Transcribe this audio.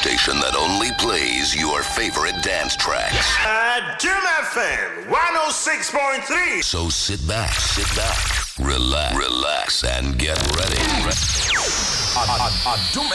station that only plays your favorite dance tracks. Jim FM 106.3. So sit back, relax, and get ready.